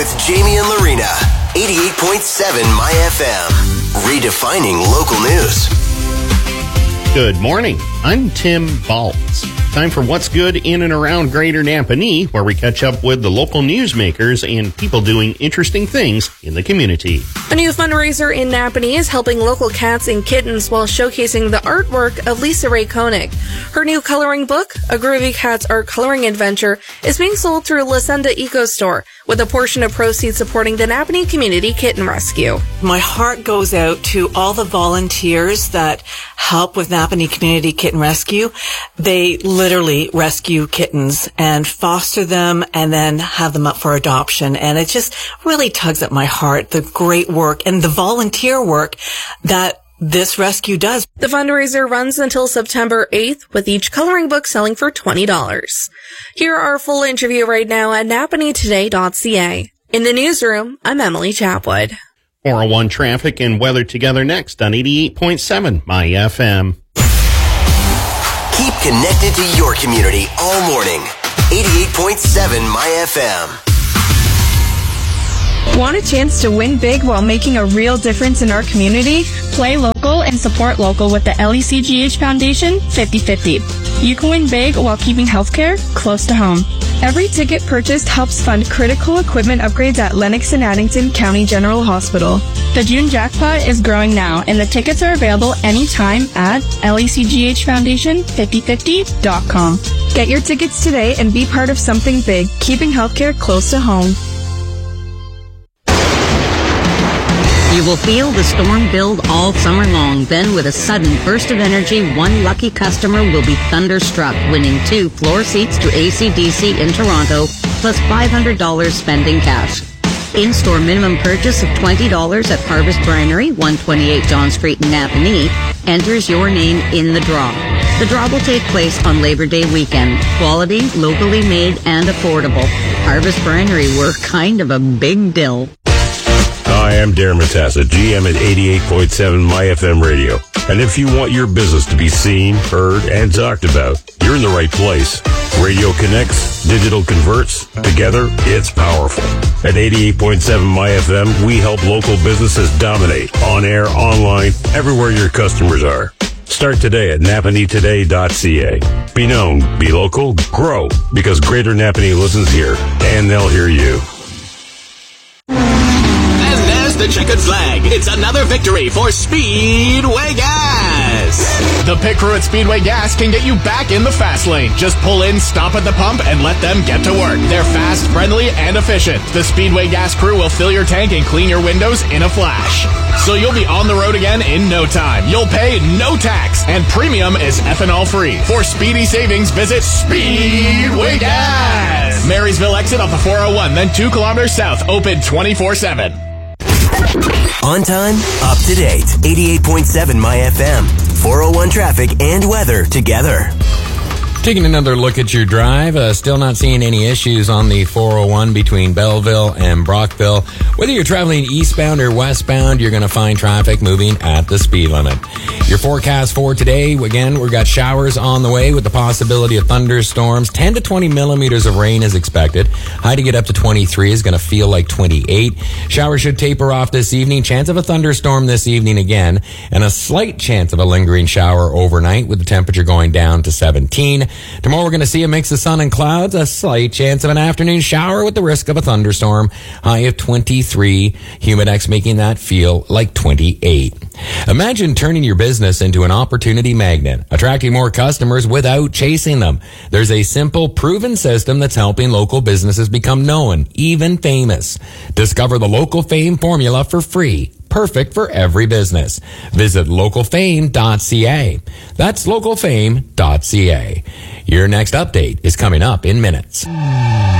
with Jamie and Lorena. 88.7 My FM. Redefining local news. Good morning. I'm Tim Baltz. Time for What's Good in and around Greater Napanee, where we catch up with the local newsmakers and people doing interesting things in the community. A new fundraiser in Napanee is helping local cats and kittens while showcasing the artwork of Lisa Ray Koenig. Her new coloring book, A Groovy Cats Art Coloring Adventure, is being sold through La Senda Eco Store, with a portion of proceeds supporting the Napanee Community Kitten Rescue. My heart goes out to all the volunteers that help with Napanee Community Kitten Rescue. They literally rescue kittens and foster them and then have them up for adoption. And it just really tugs at my heart, the great work and the volunteer work that this rescue does. The fundraiser runs until September 8th, with each coloring book selling for $20. Hear our full interview right now at napaneetoday.ca. In the newsroom, I'm Emily Chapwood. 401 traffic and weather together next on 88.7 My FM. Keep connected to your community all morning. 88.7 My FM. Want a chance to win big while making a real difference in our community? Play local and support local with the LECGH Foundation 50/50. You can win big while keeping healthcare close to home. Every ticket purchased helps fund critical equipment upgrades at Lennox and Addington County General Hospital. The June jackpot is growing now, and the tickets are available anytime at LECGHFoundation5050.com. Get your tickets today and be part of something big, keeping healthcare close to home. You will feel the storm build all summer long. Then, with a sudden burst of energy, one lucky customer will be thunderstruck, winning 2 floor seats to AC/DC in Toronto, plus $500 spending cash. In-store minimum purchase of $20 at Harvest Brinery, 128 John Street in Napanee, enters your name in the draw. The draw will take place on Labor Day weekend. Quality, locally made, and affordable. Harvest Brinery, we're kind of a big deal. Hi, I'm Darren Matassa, GM at 88.7 My FM Radio. And if you want your business to be seen, heard, and talked about, you're in the right place. Radio connects, digital converts. Together, it's powerful. At 88.7 My FM, we help local businesses dominate on air, online, everywhere your customers are. Start today at napaneetoday.ca. Be known, be local, grow, because Greater Napanee listens here, and they'll hear you. The checkered flag. It's another victory for Speedway Gas. The pit crew at Speedway Gas can get you back in the fast lane. Just pull in, stop at the pump, and let them get to work. They're fast, friendly, and efficient. The Speedway Gas crew will fill your tank and clean your windows in a flash. So you'll be on the road again in no time. You'll pay no tax, and premium is ethanol free. For speedy savings, visit Speedway Gas. Marysville exit off the 401, then 2 kilometers south, open 24/7. On time, up to date. 88.7 My FM. 401 traffic and weather together. Taking another look at your drive, still not seeing any issues on the 401 between Belleville and Brockville. Whether you're traveling eastbound or westbound, you're going to find traffic moving at the speed limit. Your forecast for today, again, we've got showers on the way with the possibility of thunderstorms. 10 to 20 millimeters of rain is expected. High to get up to 23 is going to feel like 28. Showers should taper off this evening. Chance of a thunderstorm this evening again, and a slight chance of a lingering shower overnight with the temperature going down to 17. Tomorrow we're going to see a mix of sun and clouds, a slight chance of an afternoon shower with the risk of a thunderstorm, high of 23, Humidex making that feel like 28. Imagine turning your business into an opportunity magnet, attracting more customers without chasing them. There's a simple, proven system that's helping local businesses become known, even famous. Discover the Local Fame formula for free. Perfect for every business. Visit localfame.ca. That's localfame.ca. Your next update is coming up in minutes.